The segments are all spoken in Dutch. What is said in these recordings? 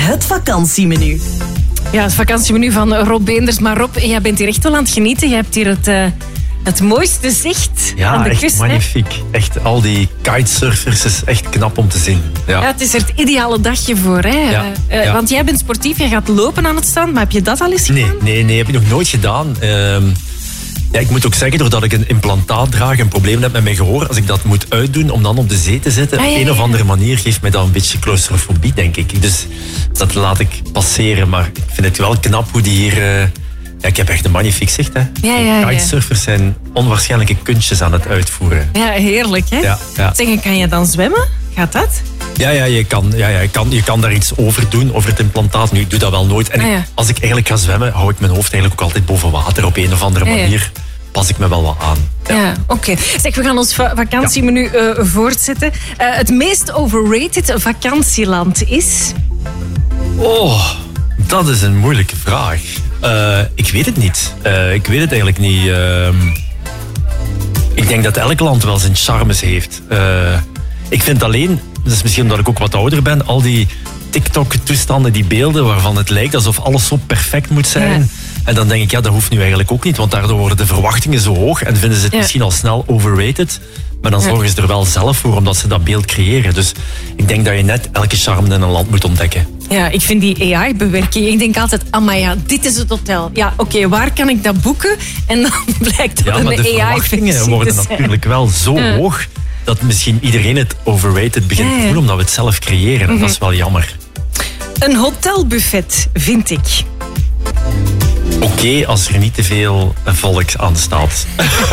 Het vakantiemenu. Ja, het vakantiemenu van Rob Beenders. Maar Rob, jij bent hier echt wel aan het genieten. Je hebt hier het mooiste zicht aan de echt kust. magnifiek. Echt, al die kitesurfers is echt knap om te zien. Ja, het is er het ideale dagje voor. Hè? Want jij bent sportief, jij gaat lopen aan het strand. Maar heb je dat al eens gedaan? Nee, heb ik nog nooit gedaan. Ik moet ook zeggen, doordat ik een implantaat draag, een probleem heb met mijn gehoor, als ik dat moet uitdoen om dan op de zee te zitten, op een of andere manier geeft mij dat een beetje claustrofobie, denk ik. Dus dat laat ik passeren. Maar ik vind het wel knap hoe die hier... ik heb echt een magnifiek zicht. Hè. Kitesurfers zijn onwaarschijnlijke kunstjes aan het uitvoeren. Ja, heerlijk. Hè? Ja. Zeg, kan je dan zwemmen? Gaat dat? Ja, je kan daar iets over doen, over het implantaat. Nu, ik doe dat wel nooit. En als ik eigenlijk ga zwemmen, hou ik mijn hoofd eigenlijk ook altijd boven water. Op een of andere manier pas ik me wel wat aan. Ja, oké. Zeg, we gaan ons vakantiemenu voortzetten. Het meest overrated vakantieland is? Oh, dat is een moeilijke vraag. Ik weet het niet. Ik weet het eigenlijk niet. Ik denk dat elk land wel zijn charmes heeft. Ik vind alleen, dat is misschien omdat ik ook wat ouder ben, al die TikTok-toestanden, die beelden waarvan het lijkt alsof alles zo perfect moet zijn. Ja. En dan denk ik, dat hoeft nu eigenlijk ook niet, want daardoor worden de verwachtingen zo hoog en vinden ze het misschien al snel overrated. Maar dan zorgen ze er wel zelf voor, omdat ze dat beeld creëren. Dus ik denk dat je net elke charme in een land moet ontdekken. Ja, ik vind die AI-bewerking, ik denk altijd, dit is het hotel. Ja, oké, waar kan ik dat boeken? En dan blijkt dat een AI-versie te zijn. Maar de verwachtingen worden natuurlijk wel zo hoog dat misschien iedereen het overrated begint te voelen, omdat we het zelf creëren. En dat is wel jammer. Een hotelbuffet, vind ik. Oké, als er niet te veel volk aan staat.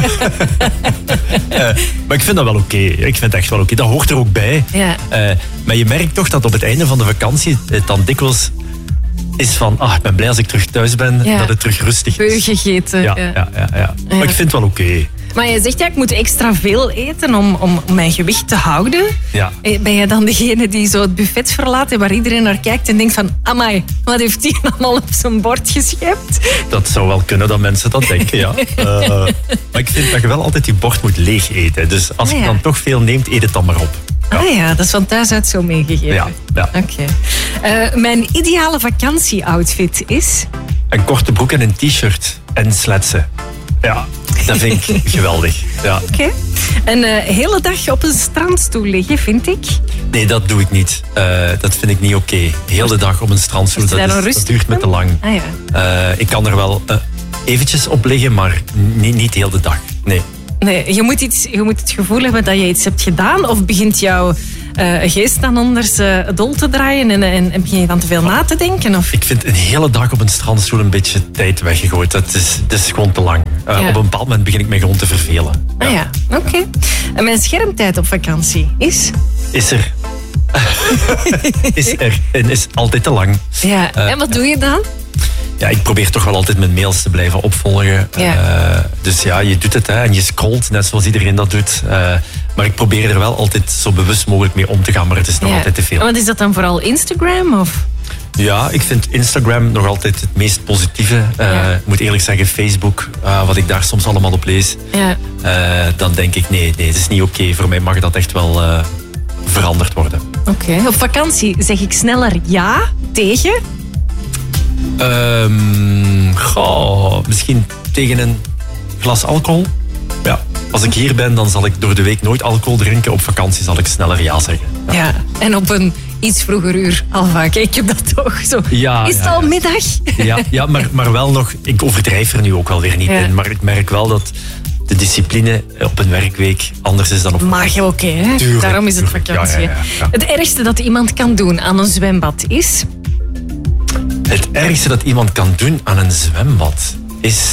Maar ik vind dat wel oké. Ik vind het echt wel oké. Dat hoort er ook bij. Ja. Maar je merkt toch dat op het einde van de vakantie het dan dikwijls is van, ik ben blij als ik terug thuis ben, dat het terug rustig is. Gegeten. Ja. Maar ik vind het wel oké. Maar je zegt, ik moet extra veel eten om mijn gewicht te houden. Ja. Ben jij dan degene die zo het buffet verlaat en waar iedereen naar kijkt en denkt van, amai, wat heeft hij allemaal op zijn bord geschept? Dat zou wel kunnen dat mensen dat denken, ja. Maar ik vind dat je wel altijd je bord moet leeg eten. Dus als je dan toch veel neemt, eet het dan maar op. Ja. Dat is van thuis uit zo meegegeven. Ja. Oké. Mijn ideale vakantieoutfit is? Een korte broek en een t-shirt en sletsen. Ja, dat vind ik geweldig. Ja. Oké. Een hele dag op een strandstoel liggen, vind ik? Nee, dat doe ik niet. Dat vind ik niet oké. Heel de dag op een strandstoel, dat duurt me te lang. Ik kan er wel eventjes op liggen, maar niet heel de dag. Nee, je moet het gevoel hebben dat je iets hebt gedaan, of begint jouw geest dan anders dol te draaien en begin je dan te veel na te denken? Of? Ik vind een hele dag op een strandstoel een beetje tijd weggegooid. Dat is gewoon te lang. Op een bepaald moment begin ik me gewoon te vervelen. Oké. En mijn schermtijd op vakantie is? Is er. En is altijd te lang. Ja. En wat doe je dan? Ja, ik probeer toch wel altijd mijn mails te blijven opvolgen. Dus je doet het en je scrolt, net zoals iedereen dat doet. Maar ik probeer er wel altijd zo bewust mogelijk mee om te gaan, maar het is nog altijd te veel. En wat is dat dan vooral, Instagram? Of? Ja, ik vind Instagram nog altijd het meest positieve. Ik moet eerlijk zeggen, Facebook, wat ik daar soms allemaal op lees. Dan denk ik, nee, het is niet oké. Voor mij mag dat echt wel veranderd worden. Oké. Op vakantie zeg ik sneller ja tegen? Misschien tegen een glas alcohol. Ja. Als ik hier ben, dan zal ik door de week nooit alcohol drinken. Op vakantie zal ik sneller ja zeggen. Ja, en op een iets vroeger uur al vaak. Ik heb dat toch zo. Is het al middag? Ja, maar wel nog... Ik overdrijf er nu ook wel weer niet in. Maar ik merk wel dat de discipline op een werkweek anders is dan op vakantie. Maar oké, hè? Tuurlijk, daarom is het vakantie. Ja. Het ergste dat iemand kan doen aan een zwembad is? Het ergste dat iemand kan doen aan een zwembad is...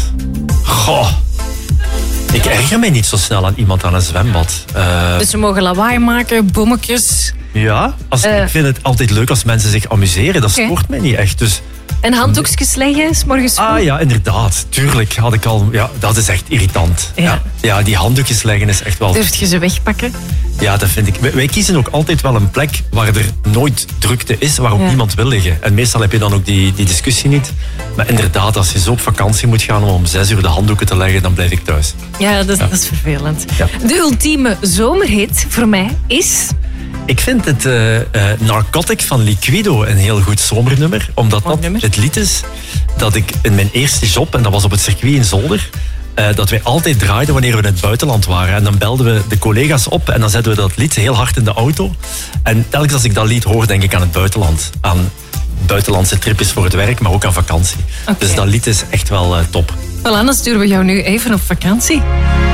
Ik erger mij niet zo snel aan iemand aan een zwembad. Dus we mogen lawaai maken, bommetjes. Ja, ik vind het altijd leuk als mensen zich amuseren. Dat stoort mij niet echt. Dus... En handdoekjes leggen, 's morgens vroeg? Ja, inderdaad. Tuurlijk had ik al... Ja, dat is echt irritant. Ja, die handdoekjes leggen is echt wel... Durf je ze wegpakken? Ja, dat vind ik. Wij kiezen ook altijd wel een plek waar er nooit drukte is, waarop niemand wil liggen. En meestal heb je dan ook die discussie niet. Maar inderdaad, als je zo op vakantie moet gaan om 6 uur de handdoeken te leggen, dan blijf ik thuis. Ja, dat is vervelend. Ja. De ultieme zomerhit voor mij is... Ik vind het Narcotic van Liquido een heel goed zomernummer. Omdat dat het lied is dat ik in mijn eerste job, en dat was op het circuit in Zolder, dat wij altijd draaiden wanneer we in het buitenland waren. En dan belden we de collega's op en dan zetten we dat lied heel hard in de auto. En telkens als ik dat lied hoor, denk ik aan het buitenland. Aan buitenlandse tripjes voor het werk, maar ook aan vakantie. Okay. Dus dat lied is echt wel top. Voilà, dan sturen we jou nu even op vakantie.